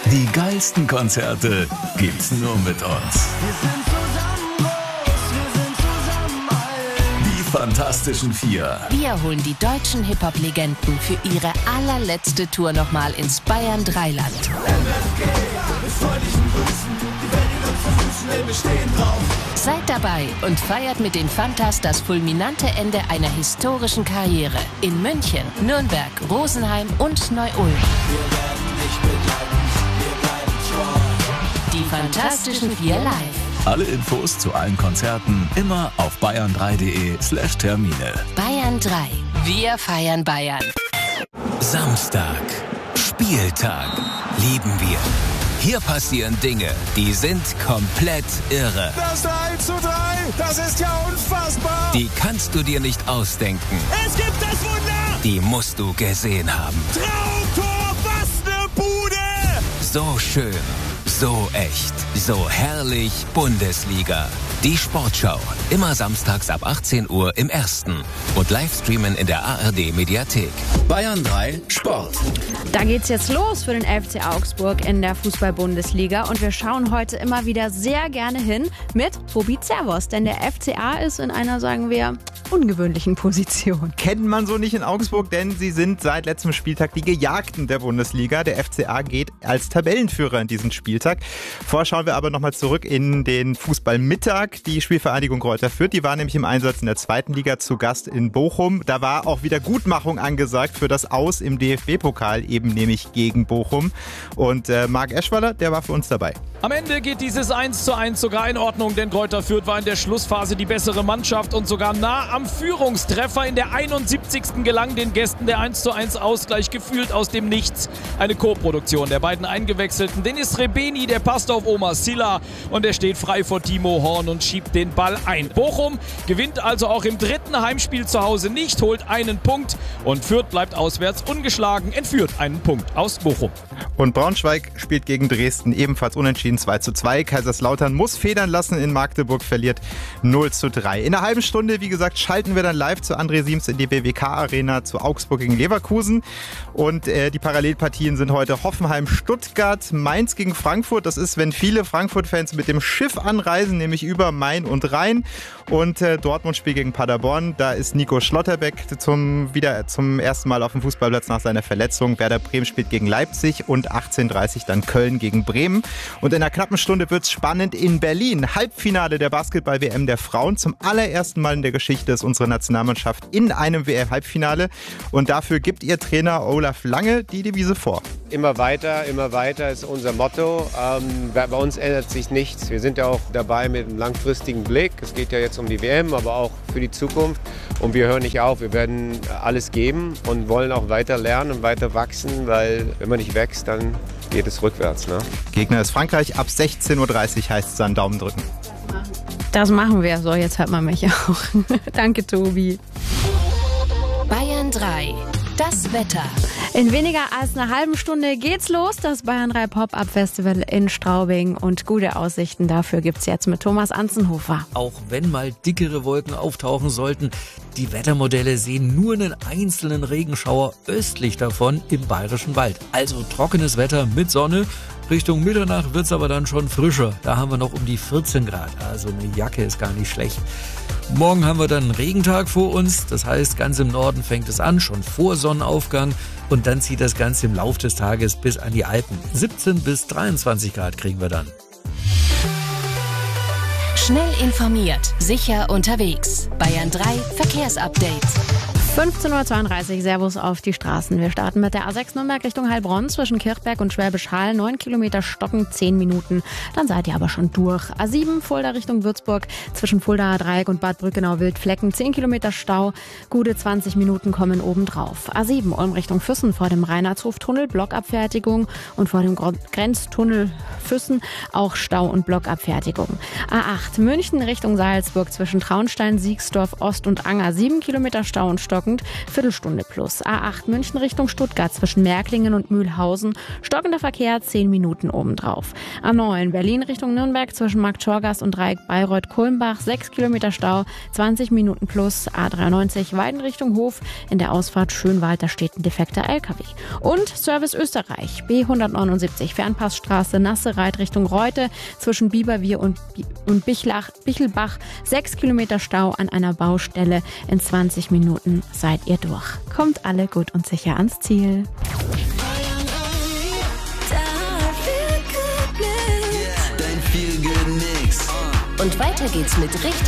Die geilsten Konzerte gibt's nur mit uns. Wir sind zusammen groß, wir sind zusammen alt. Die Fantastischen Vier. Wir holen die deutschen Hip-Hop-Legenden für ihre allerletzte Tour nochmal ins Bayern 3-Land. Mit freundlichen Grüßen, die Welt in unseren Füßen, ey, wir stehen drauf. Seid dabei und feiert mit den Fantas das fulminante Ende einer historischen Karriere. In München, Nürnberg, Rosenheim und Neu-Ulm. Wir werden dich begleiten, wir bleiben treu. Die Fantastischen Vier live. Alle Infos zu allen Konzerten immer auf bayern3.de/Termine. Bayern 3. Wir feiern Bayern. Samstag. Spieltag. Lieben wir. Hier passieren Dinge, die sind komplett irre. Das 3:3, das ist ja unfassbar. Die kannst du dir nicht ausdenken. Es gibt das Wunder. Die musst du gesehen haben. Traumtor, was ne Bude. So schön, so echt, so herrlich Bundesliga. Die Sportschau. Immer samstags ab 18 Uhr im Ersten. Und Livestreamen in der ARD-Mediathek. Bayern 3 Sport. Da geht's jetzt los für den FC Augsburg in der Fußball-Bundesliga. Und wir schauen heute immer wieder sehr gerne hin mit Tobi Zervos. Denn der FCA ist in einer, sagen wir, ungewöhnlichen Position. Kennt man so nicht in Augsburg, denn sie sind seit letztem Spieltag die Gejagten der Bundesliga. Der FCA geht als Tabellenführer in diesen Spieltag. Vorher schauen wir aber nochmal zurück in den Fußballmittag. Die Spielvereinigung Greuther Fürth, die war nämlich im Einsatz in der zweiten Liga zu Gast in Bochum. Da war auch wieder Gutmachung angesagt für das Aus im DFB-Pokal, eben nämlich gegen Bochum. Und Marc Eschwaller, der war für uns dabei. Am Ende geht dieses 1:1 sogar in Ordnung, denn Greuther Fürth war in der Schlussphase die bessere Mannschaft und sogar nah am Führungstreffer. In der 71. gelang den Gästen der 1:1 Ausgleich, gefühlt aus dem Nichts. Eine Co-Produktion der beiden Eingewechselten. Denis Rebeni, der passt auf Omar Silla und der steht frei vor Timo Horn und schiebt den Ball ein. Bochum gewinnt also auch im dritten Heimspiel zu Hause nicht, holt einen Punkt und Fürth bleibt auswärts ungeschlagen, entführt einen Punkt aus Bochum. Und Braunschweig spielt gegen Dresden ebenfalls unentschieden 2:2. Kaiserslautern muss federn lassen, in Magdeburg verliert 0:3. In einer halben Stunde, wie gesagt, schalten wir dann live zu André Siems in die BWK-Arena zu Augsburg gegen Leverkusen. Und die Parallelpartien sind heute Hoffenheim-Stuttgart, Mainz gegen Frankfurt. Das ist, wenn viele Frankfurt-Fans mit dem Schiff anreisen, nämlich über Main und Rhein. Und Dortmund spielt gegen Paderborn. Da ist Nico Schlotterbeck wieder zum ersten Mal auf dem Fußballplatz nach seiner Verletzung. Werder Bremen spielt gegen Leipzig und 18:30 dann Köln gegen Bremen. Und in einer knappen Stunde wird es spannend in Berlin. Halbfinale der Basketball-WM der Frauen. Zum allerersten Mal in der Geschichte ist unsere Nationalmannschaft in einem WM-Halbfinale. Und dafür gibt ihr Trainer Olaf Lange die Devise vor. Immer weiter ist unser Motto. Bei uns ändert sich nichts. Wir sind ja auch dabei mit einem langfristigen Blick. Es geht ja jetzt um die WM, aber auch für die Zukunft. Und wir hören nicht auf. Wir werden alles geben und wollen auch weiter lernen und weiter wachsen, weil wenn man nicht wächst, dann geht es rückwärts. Ne? Gegner ist Frankreich. Ab 16:30 Uhr heißt es dann Daumen drücken. Das machen wir. So, jetzt hört man mich auch. Danke, Tobi. Bayern 3. Das Wetter. In weniger als einer halben Stunde geht's los, das Bayern 3 Pop-Up Festival in Straubing. Und gute Aussichten dafür gibt's jetzt mit Thomas Anzenhofer. Auch wenn mal dickere Wolken auftauchen sollten, die Wettermodelle sehen nur einen einzelnen Regenschauer östlich davon im Bayerischen Wald. Also trockenes Wetter mit Sonne. Richtung Mitternacht wird's aber dann schon frischer. Da haben wir noch um die 14 Grad. Also eine Jacke ist gar nicht schlecht. Morgen haben wir dann einen Regentag vor uns. Das heißt, ganz im Norden fängt es an, schon vor Sonnenaufgang. Und dann zieht das Ganze im Laufe des Tages bis an die Alpen. 17 bis 23 Grad kriegen wir dann. Schnell informiert, sicher unterwegs. Bayern 3 Verkehrsupdate. 15:32 Uhr, Servus auf die Straßen. Wir starten mit der A6 Nürnberg Richtung Heilbronn zwischen Kirchberg und Schwäbisch Hall. 9 Kilometer stocken, 10 Minuten. Dann seid ihr aber schon durch. A7 Fulda Richtung Würzburg zwischen Fuldaer Dreieck und Bad Brückenau-Wildflecken. 10 Kilometer Stau, gute 20 Minuten kommen obendrauf. A7 Ulm Richtung Füssen vor dem Reinhardshof-Tunnel, Blockabfertigung. Und vor dem Grenztunnel Füssen auch Stau und Blockabfertigung. A8 München Richtung Salzburg zwischen Traunstein, Siegsdorf, Ost und Anger. 7 Kilometer Stau und Stock. stockend, Viertelstunde plus. A8 München Richtung Stuttgart zwischen Märklingen und Mühlhausen, stockender Verkehr 10 Minuten obendrauf. A9 Berlin Richtung Nürnberg zwischen Markt-Schorgast und Dreieck Bayreuth-Kulmbach 6 Kilometer Stau, 20 Minuten plus. A93 Weiden Richtung Hof, in der Ausfahrt Schönwald, da steht ein defekter LKW. Und Service Österreich, B179 Fernpassstraße Nassereit Richtung Reute zwischen Bieberwier und Bichelbach, 6 Kilometer Stau an einer Baustelle. In 20 Minuten seid ihr durch. Kommt alle gut und sicher ans Ziel. Und weiter geht's mit richtig